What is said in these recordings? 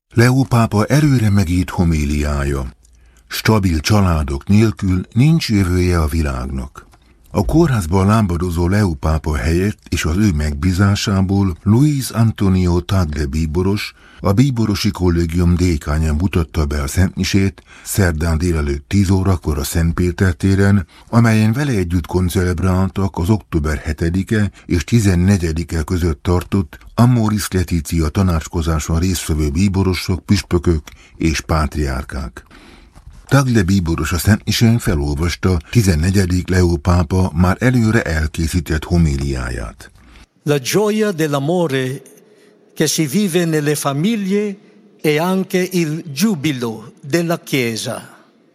Leó pápa erőre megírt homíliája. Stabil családok nélkül nincs jövője a világnak. A kórházban lábadozó Leó pápa helyett és az ő megbízásából Luis Antonio Tagle bíboros, a bíborosi kollégium dékánya mutatta be a szentmisét szerdán délelőtt 10 órakor a Szent Péter téren, amelyen vele együtt koncelebráltak az október 7-e és 14-e között tartott Amoris Laetitia tanácskozáson résztvevő bíborosok, püspökök és pátriárkák. Tagle bíboros a szentmisén felolvasta 14. Leó pápa már előre elkészített homíliáját. La gioia dell'amore che si vive nelle famiglie e anche il giubilo della Chiesa.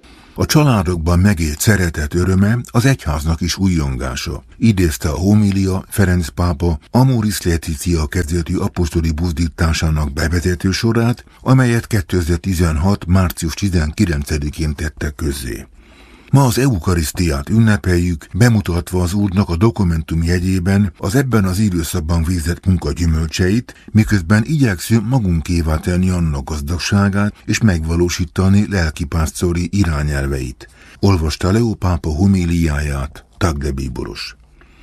A családokban megélt szeretet öröme az egyháznak is újjongása, idézte a homília Ferenc pápa Amoris Laetitia kezdetű apostoli buzdításának bevezető sorát, amelyet 2016. március 19-én tettek közzé. Ma az eukarisztiát ünnepeljük, bemutatva az Úrnak a dokumentum jegyében az ebben az időszakban végzett munka gyümölcseit, miközben igyekszünk magunkévá tenni annak gazdagságát és megvalósítani lelkipásztori irányelveit. Olvasta Leó pápa homíliáját Tagle bíboros.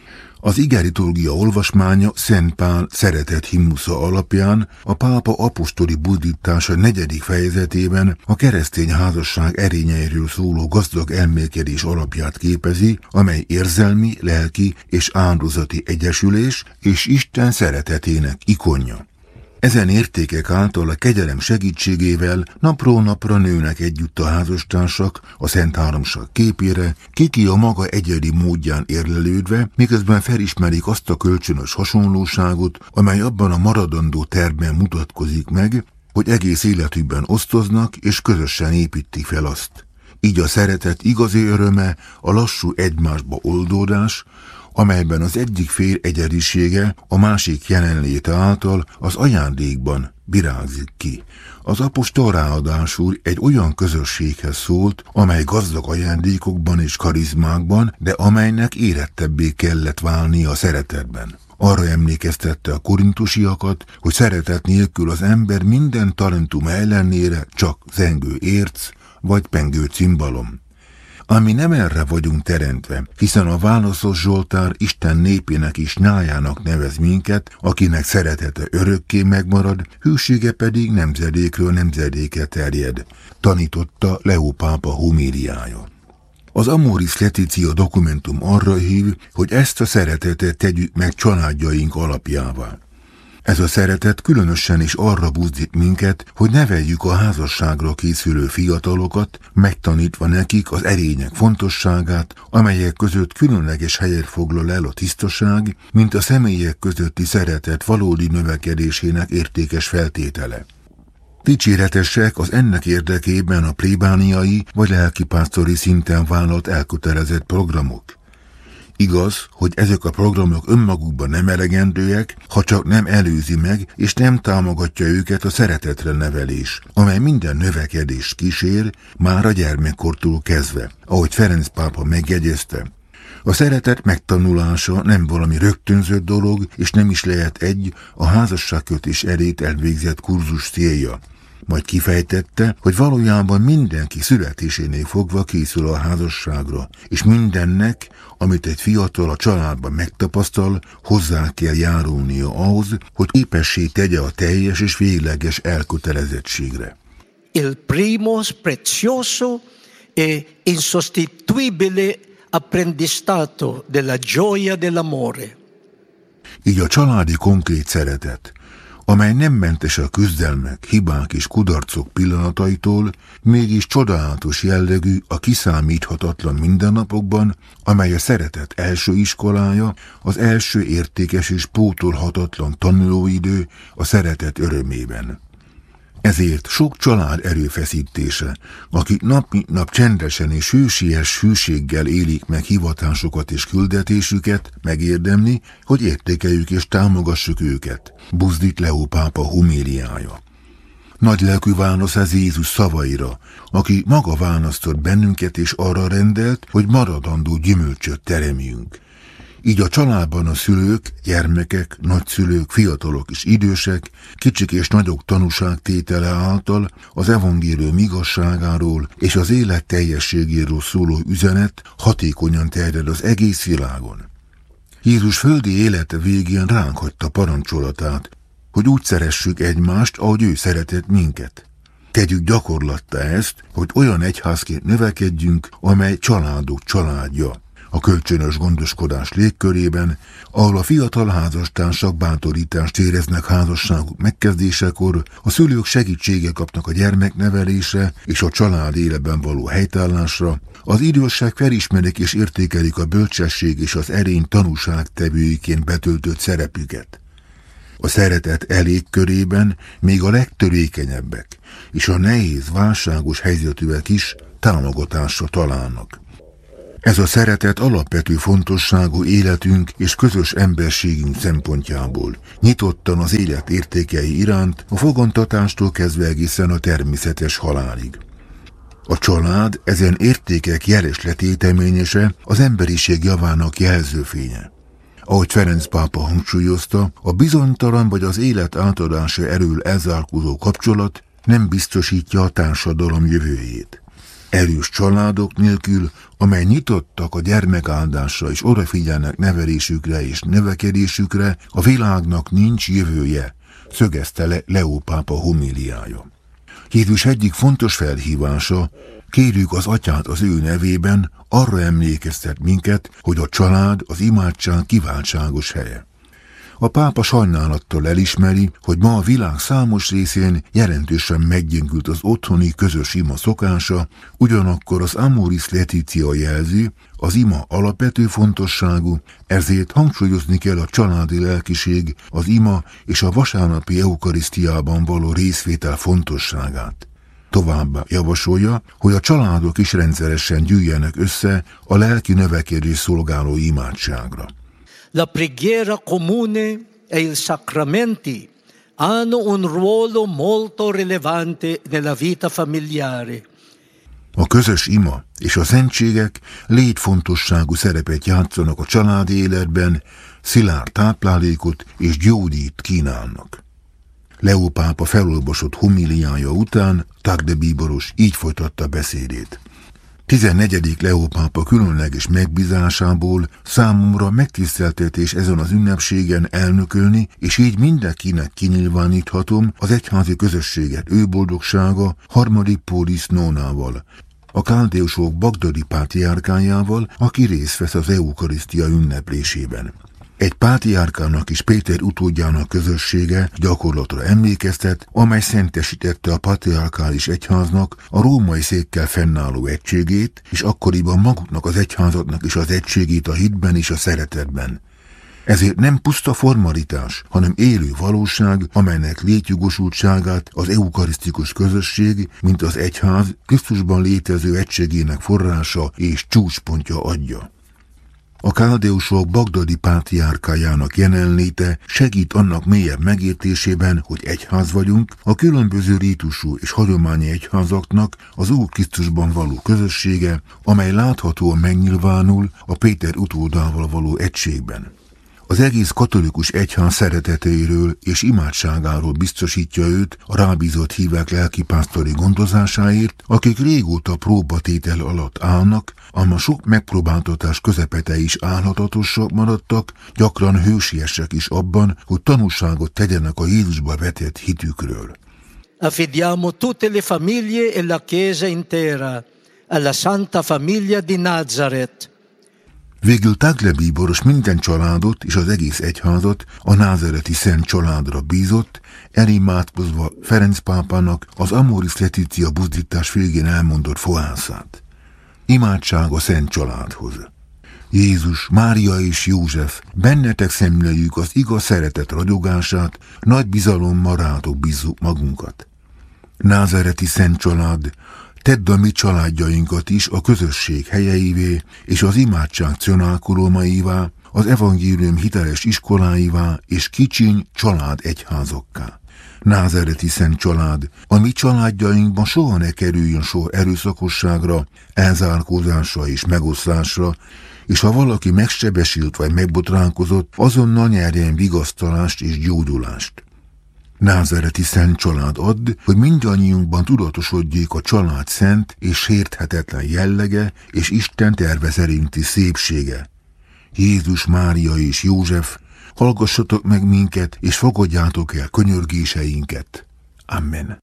Az igeliturgia olvasmánya Szent Pál szeretet himnusza alapján a pápa apostoli buzdítása 4. fejezetében a keresztény házasság erényeiről szóló gazdag elmélkedés alapját képezi, amely érzelmi, lelki és áldozati egyesülés és Isten szeretetének ikonja. Ezen értékek által a kegyelem segítségével napról napra nőnek együtt a házastársak a Szent Háromság képére, ki a maga egyedi módján érlelődve, miközben felismerik azt a kölcsönös hasonlóságot, amely abban a maradandó tervben mutatkozik meg, hogy egész életükben osztoznak és közösen építik fel azt. Így a szeretet igazi öröme a lassú egymásba oldódás, amelyben az egyik fél egyedisége a másik jelenléte által az ajándékban virágzik ki. Az apostol ráadásul egy olyan közösséghez szólt, amely gazdag ajándékokban és karizmákban, de amelynek érettebbé kellett válni a szeretetben. Arra emlékeztette a korintusiakat, hogy szeretet nélkül az ember minden talentum ellenére csak zengő érc vagy pengő cimbalom. Ami nem erre vagyunk teremtve, hiszen a válaszos Zsoltár Isten népének és nyájának nevez minket, akinek szeretete örökké megmarad, hűsége pedig nemzedékről nemzedékre terjed, tanította Leó pápa homíliája. Az Amoris Laetitia dokumentum arra hív, hogy ezt a szeretetet tegyük meg családjaink alapjává. Ez a szeretet különösen is arra buzdít minket, hogy neveljük a házasságra készülő fiatalokat, megtanítva nekik az erények fontosságát, amelyek között különleges helyet foglal el a tisztaság, mint a személyek közötti szeretet valódi növekedésének értékes feltétele. Dicséretesek az ennek érdekében a plébániai vagy lelkipásztori szinten vállalt elkötelezett programok. Igaz, hogy ezek a programok önmagukban nem elegendőek, ha csak nem előzi meg és nem támogatja őket a szeretetre nevelés, amely minden növekedést kísér, már a gyermekkortól kezdve, ahogy Ferenc pápa megjegyezte. A szeretet megtanulása nem valami rögtönzött dolog, és nem is lehet egy a házasságkötés elét elvégzett kurzus célja. Majd kifejtette, hogy valójában mindenki születésénél fogva készül a házasságra, és mindennek, amit egy fiatal a családban megtapasztal, hozzá kell járulnia ahhoz, hogy képessé tegye a teljes és végleges elkötelezettségre. Il primo prezioso e insostituibile apprendistato della gioia dell'amore. Így a családi konkrét szeretet, amely nem mentes a küzdelmek, hibák és kudarcok pillanataitól, mégis csodálatos jellegű a kiszámíthatatlan mindennapokban, amely a szeretet első iskolája, az első értékes és pótolhatatlan tanulóidő a szeretet örömében. Ezért sok család erőfeszítése, akik nap mint nap csendesen és hősies hűséggel élik meg hivatásokat és küldetésüket, megérdemli, hogy értékeljük és támogassuk őket, buzdít Leó pápa homíliája. Nagylelkű válasz ez Jézus szavaira, aki maga választott bennünket és arra rendelt, hogy maradandó gyümölcsöt teremjünk. Így a családban a szülők, gyermekek, nagyszülők, fiatalok és idősek, kicsik és nagyok tanúságtétele által az evangélium igazságáról és az élet teljességéről szóló üzenet hatékonyan terjed az egész világon. Jézus földi élete végén ránk hagyta parancsolatát, hogy úgy szeressük egymást, ahogy ő szeretett minket. Tegyük gyakorlattá ezt, hogy olyan egyházként növekedjünk, amely családok családja. A kölcsönös gondoskodás légkörében, ahol a fiatal házastársak bátorítást éreznek házasságuk megkezdésekor, a szülők segítséget kapnak a gyermeknevelésre és a család életben való helytállásra, az idősek felismerik és értékelik a bölcsesség és az erény tanúságtevőiként betöltött szerepüket. A szeretet elégkörében még a legtörékenyebbek és a nehéz, válságos helyzetűek is támogatásra találnak. Ez a szeretet alapvető fontosságú életünk és közös emberségünk szempontjából, nyitottan az élet értékei iránt, a fogantatástól kezdve egészen a természetes halálig. A család ezen értékek jeles letéteményese, az emberiség javának jelzőfénye. Ahogy Ferenc pápa hangsúlyozta, a bizonytalan vagy az élet átadása erről elzárkózó kapcsolat nem biztosítja a társadalom jövőjét. Erős családok nélkül, amely nyitottak a gyermekáldásra és odafigyelnek nevelésükre és növekedésükre, a világnak nincs jövője, szögezte le Leó pápa homíliája. Jézus egyik fontos felhívása, kérjük az Atyát az ő nevében, arra emlékeztet minket, hogy a család az imádság kiváltságos helye. A pápa sajnálattal elismeri, hogy ma a világ számos részén jelentősen meggyengült az otthoni közös ima szokása, ugyanakkor az Amoris Laetitia jelzi, az ima alapvető fontosságú, ezért hangsúlyozni kell a családi lelkiség, az ima és a vasárnapi eukarisztiában való részvétel fontosságát. Továbbá javasolja, hogy a családok is rendszeresen gyűjjenek össze a lelki növekedés szolgáló imádságra. La preghiera comune e i sacramenti hanno un ruolo molto rilevante nella vita familiare. A közös ima és a szentségek létfontosságú szerepet játszanak a családi életben, szilárd táplálékot és gyógyít kínálnak. Leó pápa felolvasott homíliája után Tagle bíboros így folytatta beszédét. 14. Leó pápa különleges megbízásából számomra megtiszteltetés ezen az ünnepségen elnökölni, és így mindenkinek kinyilváníthatom az egyházi közösséget ő boldogsága harmadik Polis Nonával, a káldeusok bagdadi pátriárkájával, aki részt vesz az eukarisztia ünneplésében. Egy pátriárkának és Péter utódjának közössége gyakorlatra emlékeztet, amely szentesítette a patriarkális egyháznak a római székkel fennálló egységét, és akkoriban maguknak az egyházatnak is az egységét a hitben és a szeretetben. Ezért nem puszta formalitás, hanem élő valóság, amelynek létjogosultságát az eukarisztikus közösség, mint az egyház Krisztusban létező egységének forrása és csúcspontja adja. A káldeusok bagdadi pátriárkájának jelenléte segít annak mélyebb megértésében, hogy egyház vagyunk, a különböző rítusú és hagyományi egyházaknak az Úr Krisztusban való közössége, amely láthatóan megnyilvánul a Péter utódával való egységben. Az egész katolikus egyház szereteteiről és imádságáról biztosítja őt a rábízott hívek lelkipásztori gondozásáért, akik régóta próbatétel alatt állnak, ám a sok megpróbáltatás közepete is állhatatosak maradtak, gyakran hősiesek is abban, hogy tanúságot tegyenek a Jézusba vetett hitükről. Affidiamo tutte le famiglie e la Chiesa intera alla Santa Famiglia di Nazareth. Végül Tagle bíboros minden családot és az egész egyházat a názareti szent családra bízott, elimádkozva Ferenc pápának az Amoris Laetitia buzdítás végén elmondott fohászát. Imádság a szent családhoz. Jézus, Mária és József, bennetek szemléljük az igaz szeretet ragyogását, nagy bizalommal rátok bízzuk magunkat. Názareti szent család, tedd a mi családjainkat is a közösség helyeivé és az imádság cenákulomaivá, az evangélium hiteles iskoláivá és kicsiny család egyházakká. Názareti szent család, a mi családjainkban soha ne kerüljön sor erőszakosságra, elzárkózásra és megoszlásra, és ha valaki megsebesült vagy megbotránkozott, azonnal nyerjen vigasztalást és gyógyulást. Názáreti Szent Család add, hogy mindannyiunkban tudatosodjék a család szent és sérthetetlen jellege és Isten terve szerinti szépsége. Jézus, Mária és József, hallgassatok meg minket, és fogadjátok el könyörgéseinket. Amen.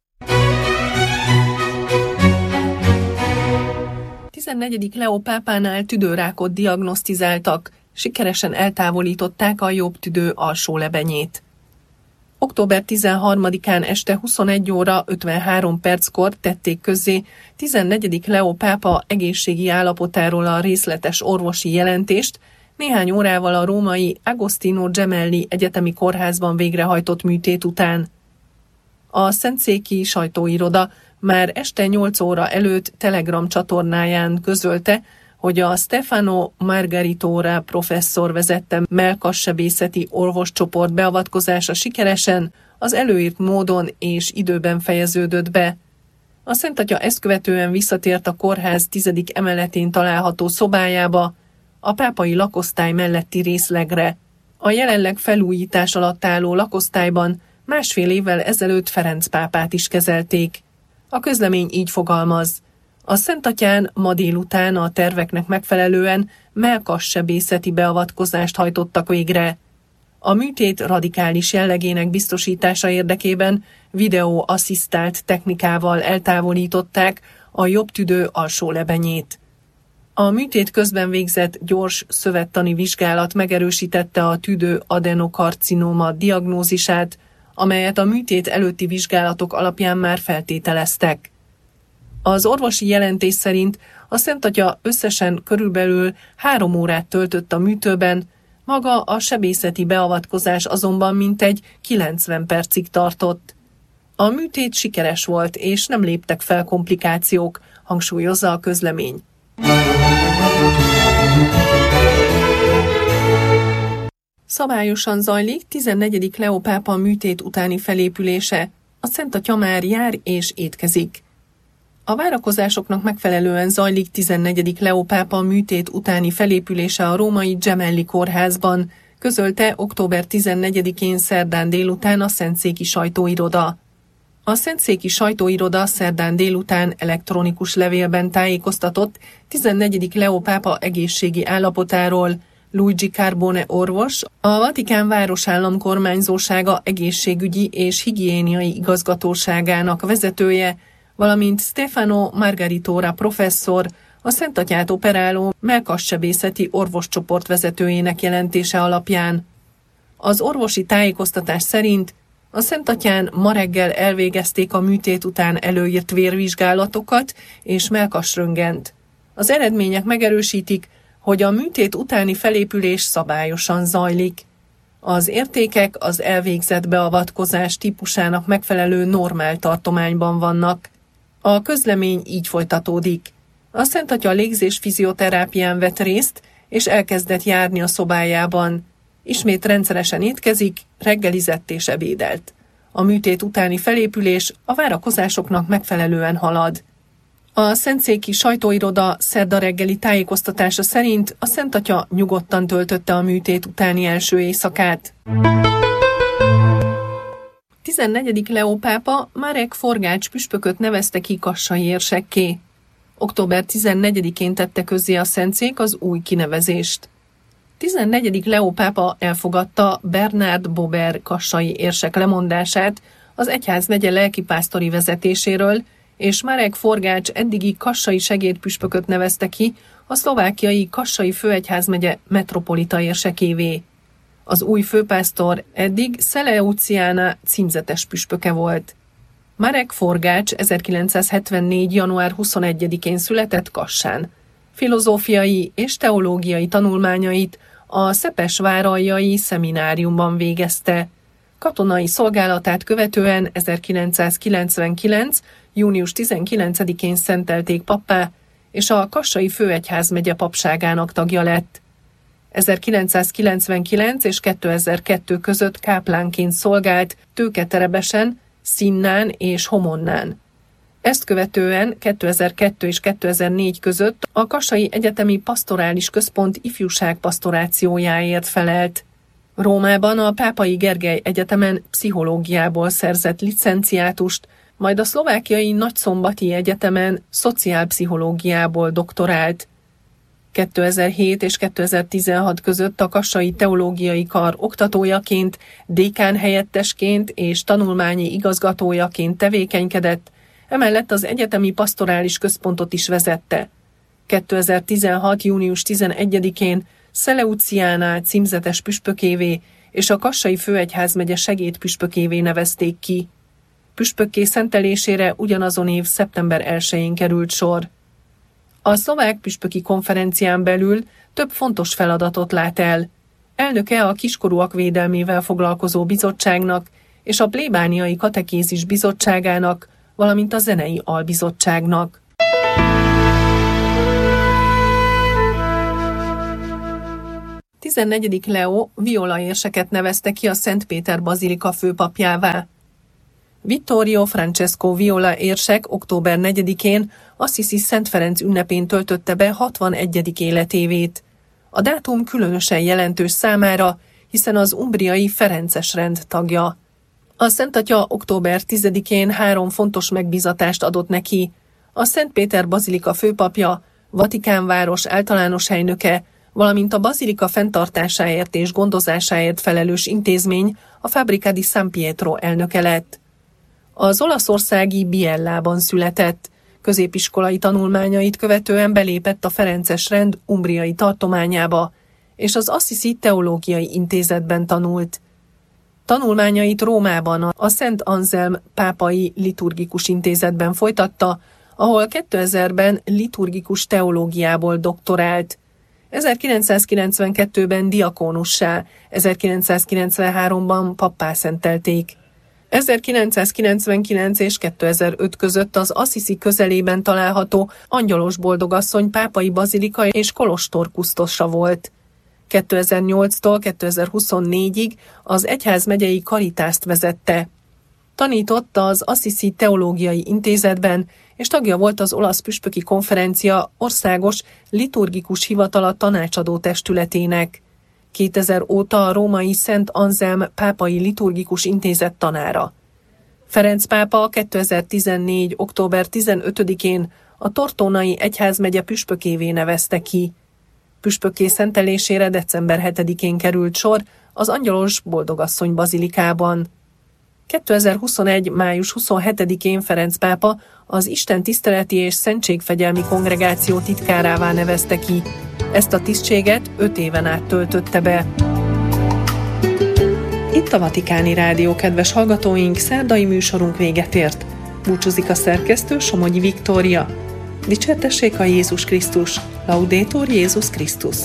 14. Leó pápánál tüdőrákot diagnosztizáltak, sikeresen eltávolították a jobb tüdő alsó lebenyét. Október 13-án este 21 óra 53 perckor tették közzé 14. Leó pápa egészségi állapotáról a részletes orvosi jelentést, néhány órával a római Agostino Gemelli Egyetemi Kórházban végrehajtott műtét után. A szentszéki sajtóiroda már este 8 óra előtt Telegram csatornáján közölte, hogy a Stefano Margaritora professzor vezette mellkassebészeti orvoscsoport beavatkozása sikeresen, az előírt módon és időben fejeződött be. A Szentatya ezt követően visszatért a kórház 10. emeletén található szobájába, a pápai lakosztály melletti részlegre. A jelenleg felújítás alatt álló lakosztályban másfél évvel ezelőtt Ferenc pápát is kezelték. A közlemény így fogalmaz: a Szentatyán ma délután a terveknek megfelelően mellkassebészeti beavatkozást hajtottak végre. A műtét radikális jellegének biztosítása érdekében videóasszisztált technikával eltávolították a jobb tüdő alsó lebenyét. A műtét közben végzett gyors szövettani vizsgálat megerősítette a tüdő adenokarcinóma diagnózisát, amelyet a műtét előtti vizsgálatok alapján már feltételeztek. Az orvosi jelentés szerint a Szentatya összesen körülbelül 3 órát töltött a műtőben, maga a sebészeti beavatkozás azonban mintegy 90 percig tartott. A műtét sikeres volt, és nem léptek fel komplikációk, hangsúlyozza a közlemény. Szabályosan zajlik 14. Leó pápa műtét utáni felépülése, a Szentatya már jár és étkezik. A várakozásoknak megfelelően zajlik 14. Leó pápa műtét utáni felépülése a római Gemelli kórházban, közölte október 14-én szerdán délután a szentszéki sajtóiroda. A szentszéki sajtóiroda szerdán délután elektronikus levélben tájékoztatott 14. Leó pápa egészségi állapotáról. Luigi Carbone orvos, a Vatikán városállam kormányzósága egészségügyi és higiéniai igazgatóságának vezetője, valamint Stefano Margaritora professzor, a Szentatyát operáló mellkassebészeti orvoscsoport vezetőjének jelentése alapján. Az orvosi tájékoztatás szerint a Szentatyán ma reggel elvégezték a műtét után előírt vérvizsgálatokat és mellkasröntgent. Az eredmények megerősítik, hogy a műtét utáni felépülés szabályosan zajlik. Az értékek az elvégzett beavatkozás típusának megfelelő normál tartományban vannak. A közlemény így folytatódik. A Szentatya légzés fizioterápián vett részt, és elkezdett járni a szobájában. Ismét rendszeresen étkezik, reggelizett és ebédelt. A műtét utáni felépülés a várakozásoknak megfelelően halad. A szentszéki sajtóiroda szerda reggeli tájékoztatása szerint a Szentatya nyugodtan töltötte a műtét utáni első éjszakát. 14. Leó pápa Marek Forgács püspököt nevezte ki kassai érsekké. Október 14-én tette közzé a szentszék az új kinevezést. 14. Leó pápa elfogadta Bernard Bober kassai érsek lemondását az egyházmegye lelkipásztori vezetéséről, és Marek Forgács eddigi kassai segédpüspököt nevezte ki a szlovákiai Kassai főegyházmegye metropolita érsekévé. Az új főpásztor eddig Seleuciana címzetes püspöke volt. Marek Forgács 1974. január 21-én született Kassán. Filozófiai és teológiai tanulmányait a szepesváraljai szemináriumban végezte. Katonai szolgálatát követően 1999. június 19-én szentelték pappá, és a Kassai főegyházmegye papságának tagja lett. 1999 és 2002 között káplánként szolgált Tőketerebesen, Szinnán és Homonnán. Ezt követően 2002 és 2004 között a Kassai Egyetemi Pastorális Központ ifjúságpastorációjáért felelt. Rómában a Pápai Gergely Egyetemen pszichológiából szerzett licenciátust, majd a szlovákiai Nagyszombati Egyetemen szociálpszichológiából doktorált. 2007 és 2016 között a Kassai Teológiai Kar oktatójaként, dékán helyettesként és tanulmányi igazgatójaként tevékenykedett, emellett az Egyetemi Pastorális Központot is vezette. 2016. június 11-én Szeleuciánál címzetes püspökévé és a Kassai Főegyházmegye segédpüspökévé nevezték ki. Püspökké szentelésére ugyanazon év szeptember 1-én került sor. A szlovák püspöki konferencián belül több fontos feladatot lát el. Elnöke a kiskorúak védelmével foglalkozó bizottságnak és a plébániai katekézis bizottságának, valamint a zenei albizottságnak. A 14. Leó Viola érseket nevezte ki a Szent Péter bazilika főpapjává. Vittorio Francesco Viola érsek október 4-én Assisi Szent Ferenc ünnepén töltötte be 61. életévét. A dátum különösen jelentős számára, hiszen az umbriai ferences rend tagja. A Szent Atya október 10-én 3 fontos megbízatást adott neki. A Szent Péter bazilika főpapja, Vatikán város általános helynöke, valamint a bazilika fenntartásáért és gondozásáért felelős intézmény, a Fabbrica di San Pietro elnöke lett. Az olaszországi Biellában született. Középiskolai tanulmányait követően belépett a ferences rend umbriai tartományába, és az Assisi Teológiai Intézetben tanult. Tanulmányait Rómában a Szent Anzelm Pápai Liturgikus Intézetben folytatta, ahol 2000-ben liturgikus teológiából doktorált. 1992-ben diakónussá, 1993-ban pappá szentelték. 1999 és 2005 között az Assisi közelében található Angyalos Boldogasszony pápai bazilika és kolostor kusztosa volt. 2008-tól 2024-ig az egyházmegyei karitászt vezette. Tanított az Assisi Teológiai Intézetben, és tagja volt az Olasz Püspöki Konferencia országos liturgikus hivatala tanácsadó testületének. 2000 óta a római Szent Anzelm Pápai Liturgikus Intézet tanára. Ferenc pápa 2014. október 15-én a Tortonai Egyházmegye püspökévé nevezte ki. Püspökké szentelésére december 7-én került sor az Angyalos Boldogasszony bazilikában. 2021. május 27-én Ferenc pápa az Isten tiszteleti és szentségfegyelmi kongregáció titkárává nevezte ki. Ezt a tisztséget 5 éven át töltötte be. Itt a Vatikáni Rádió, kedves hallgatóink, szerdai műsorunk véget ért. Búcsúzik a szerkesztő, Somogyi Viktória. Dicsértessék a Jézus Krisztus! Laudetur Jézus Krisztus!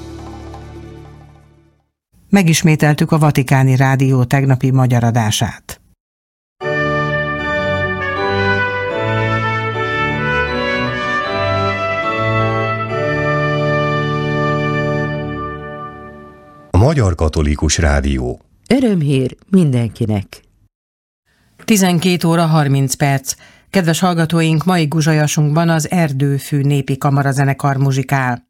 Megismételtük a Vatikáni Rádió tegnapi magyar adását. A Magyar Katolikus Rádió. Örömhír mindenkinek. 12 óra 30 perc. Kedves hallgatóink, mai guzsajasunkban az Erdőfű népi kamarazenekar muzsikál.